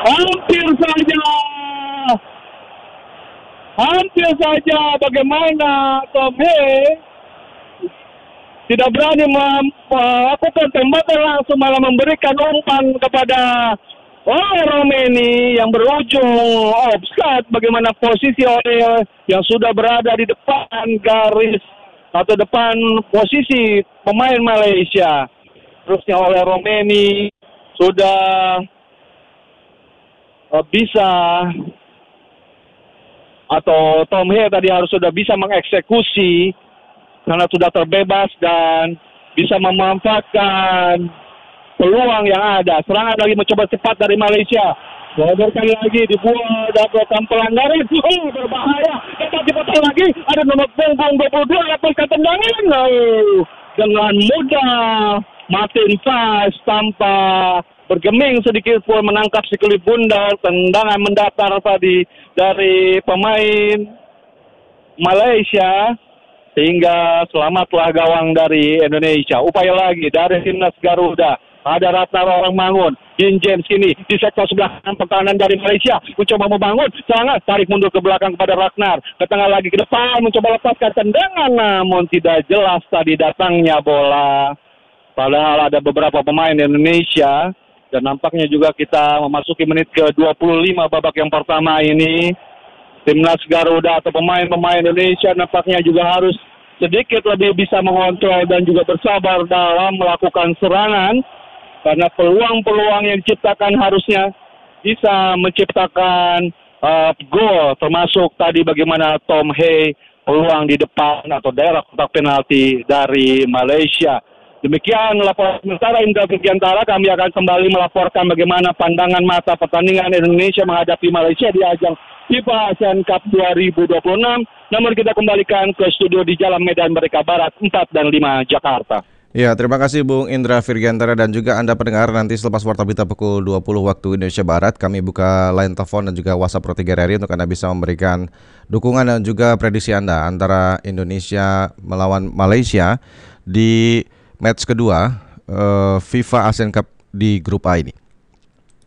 Hampir saja. Hampir saja bagaimana Tom Hei tidak berani melakukan tembakan langsung, malah memberikan umpan kepada Romeni yang berujung offside. Bagaimana posisi oleh yang sudah berada di depan garis atau depan posisi pemain Malaysia. Terusnya oleh Romeni sudah bisa, atau Tom Hei tadi harus sudah bisa mengeksekusi karena sudah terbebas dan bisa memanfaatkan peluang yang ada. Serangan lagi mencoba cepat dari Malaysia. Sekali lagi dibuang dan melakukan pelanggaran. Berbahaya. Kita dipotong lagi. Ada nomor punggung 22 lepaskan tendangan. Dengan mudah Martin Faz tanpa bergeming sedikit pun menangkap si kulit bundar. Tendangan mendatar tadi dari pemain Malaysia. Sehingga selamatlah gawang dari Indonesia. Upaya lagi dari timnas Garuda. Ada Ratnar orang Mangun. Dean James ini di sektor sebelah kanan pertahanan dari Malaysia. Mencoba membangun. Serangan. Tarik mundur ke belakang kepada Ratnar. Ke tengah lagi ke depan. Mencoba lepaskan tendangan. Namun tidak jelas tadi datangnya bola. Padahal ada beberapa pemain Indonesia. Dan nampaknya juga kita memasuki menit ke-25 babak yang pertama ini. Timnas Garuda atau pemain-pemain Indonesia nampaknya juga harus sedikit lebih bisa mengontrol dan juga bersabar dalam melakukan serangan. Karena peluang-peluang yang diciptakan harusnya bisa menciptakan gol. Termasuk tadi bagaimana Tom Hei peluang di depan atau daerah kotak penalti dari Malaysia. Demikian laporan sementara Indra Firgiantara. Kami akan kembali melaporkan bagaimana pandangan mata pertandingan Indonesia menghadapi Malaysia di ajang FIFA Asian Cup 2026. Namun kita kembalikan ke studio di Jalan Medan Merdeka Barat 4 dan 5 Jakarta. Ya, terima kasih Bung Indra Firgiantara dan juga Anda pendengar. Nanti selepas Warta Berita pukul 20 waktu Indonesia Barat, kami buka line telepon dan juga WhatsApp Pro 3 RRI untuk Anda bisa memberikan dukungan dan juga prediksi Anda antara Indonesia melawan Malaysia di match kedua FIFA Asian Cup di grup A ini.